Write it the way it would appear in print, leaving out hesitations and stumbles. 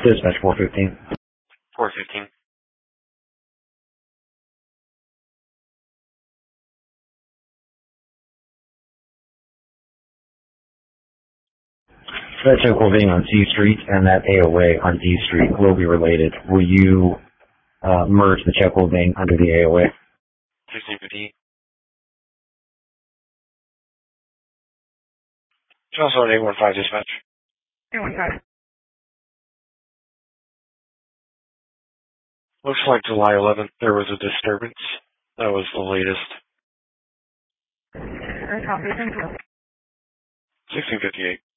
Dispatch 415. 415. That check will be on D Street, and that AOA on D Street will be related. Will you merge the check holding under the AOA? 1658. It's also an 815 dispatch. 815. Looks like July 11th there was a disturbance. That was the latest. Copy, thank you. 1658.